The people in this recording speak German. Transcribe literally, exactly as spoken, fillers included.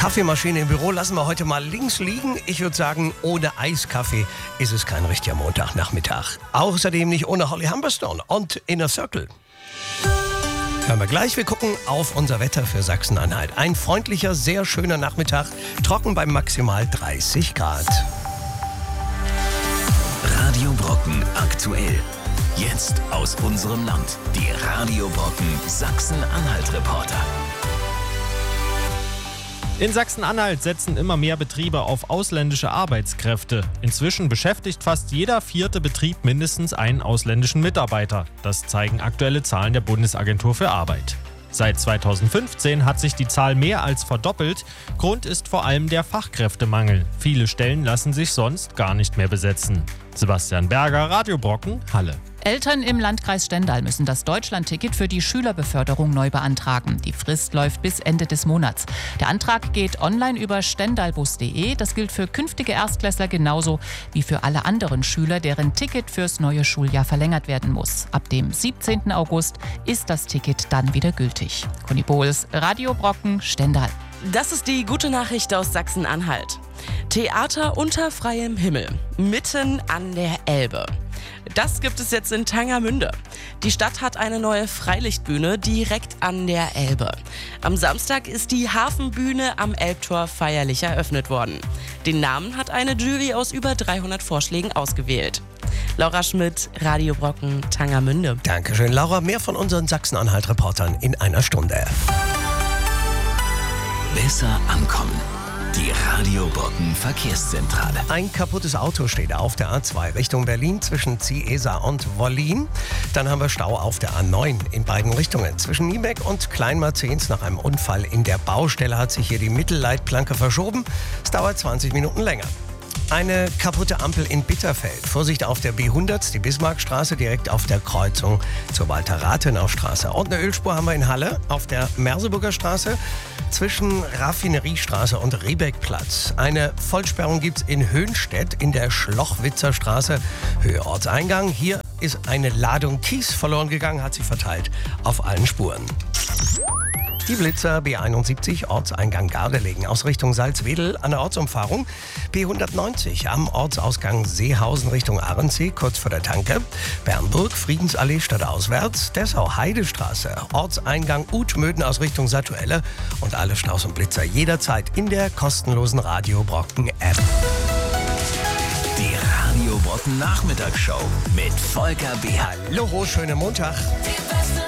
Kaffeemaschine im Büro lassen wir heute mal links liegen. Ich würde sagen, ohne Eiskaffee ist es kein richtiger Montagnachmittag. Außerdem nicht ohne Holly Humberstone und Inner Circle. Hören wir gleich. Wir gucken auf unser Wetter für Sachsen-Anhalt. Ein freundlicher, sehr schöner Nachmittag. Trocken bei maximal dreißig Grad. Radio Brocken aktuell. Jetzt aus unserem Land. Die Radio Brocken Sachsen-Anhalt-Reporter. In Sachsen-Anhalt setzen immer mehr Betriebe auf ausländische Arbeitskräfte. Inzwischen beschäftigt fast jeder vierte Betrieb mindestens einen ausländischen Mitarbeiter. Das zeigen aktuelle Zahlen der Bundesagentur für Arbeit. Seit zweitausendfünfzehn hat sich die Zahl mehr als verdoppelt. Grund ist vor allem der Fachkräftemangel. Viele Stellen lassen sich sonst gar nicht mehr besetzen. Sebastian Berger, Radio Brocken, Halle. Eltern im Landkreis Stendal müssen das Deutschlandticket für die Schülerbeförderung neu beantragen. Die Frist läuft bis Ende des Monats. Der Antrag geht online über stendalbus punkt de. Das gilt für künftige Erstklässler genauso wie für alle anderen Schüler, deren Ticket fürs neue Schuljahr verlängert werden muss. Ab dem siebzehnten August ist das Ticket dann wieder gültig. Conny Bohls, Radio Brocken, Stendal. Das ist die gute Nachricht aus Sachsen-Anhalt. Theater unter freiem Himmel, mitten an der Elbe. Das gibt es jetzt in Tangermünde. Die Stadt hat eine neue Freilichtbühne direkt an der Elbe. Am Samstag ist die Hafenbühne am Elbtor feierlich eröffnet worden. Den Namen hat eine Jury aus über dreihundert Vorschlägen ausgewählt. Laura Schmidt, Radio Brocken, Tangermünde. Dankeschön, Laura. Mehr von unseren Sachsen-Anhalt-Reportern in einer Stunde. Besser ankommen. Die Radio Brocken Verkehrszentrale. Ein kaputtes Auto steht auf der A zwei Richtung Berlin zwischen Ciesa und Wollin. Dann haben wir Stau auf der A neun in beiden Richtungen. Zwischen Niebeck und Kleinmarzens nach einem Unfall in der Baustelle hat sich hier die Mittelleitplanke verschoben. Es dauert zwanzig Minuten länger. Eine kaputte Ampel in Bitterfeld. Vorsicht auf der B hundert, die Bismarckstraße, direkt auf der Kreuzung zur Walter-Rathenau-Straße. Und eine Ölspur haben wir in Halle auf der Merseburger Straße zwischen Raffineriestraße und Riebeckplatz. Eine Vollsperrung gibt es in Höhnstedt in der Schlochwitzer Straße, Höhe Ortseingang. Hier ist eine Ladung Kies verloren gegangen, hat sich verteilt auf allen Spuren. Die Blitzer B einundsiebzig, Ortseingang Gardelegen, aus Richtung Salzwedel an der Ortsumfahrung. B hundertneunzig am Ortsausgang Seehausen Richtung Arendsee, kurz vor der Tanke. Bernburg, Friedensallee stadtauswärts. Dessau-Heidestraße, Ortseingang Utmöden aus Richtung Satuelle. Und alle Staus und Blitzer jederzeit in der kostenlosen Radio Brocken App. Die Radio Brocken Nachmittagsshow mit Volker B. Hallo, schönen Montag.